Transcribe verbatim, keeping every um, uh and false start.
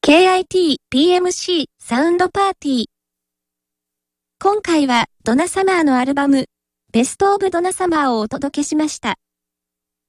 ケーアイティーピーエムシー サウンドパーティー。今回はドナサマーのアルバムベストオブドナサマーをお届けしました。